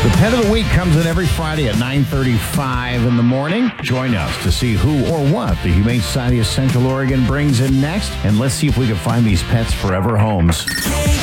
The Pet of the Week comes in every Friday at 9:35 in the morning. Join us to see who or what the Humane Society of Central Oregon brings in next. And let's see if we can find these pets forever homes.